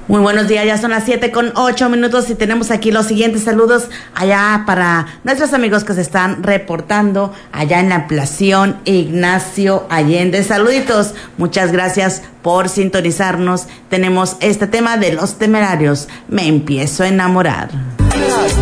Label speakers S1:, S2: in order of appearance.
S1: Muy buenos días, ya son las 7:08 y tenemos aquí los siguientes saludos allá para nuestros amigos que se están reportando allá en la ampliación Ignacio Allende. Saluditos, muchas gracias por sintonizarnos. Tenemos este tema de Los Temerarios, Me empiezo a enamorar.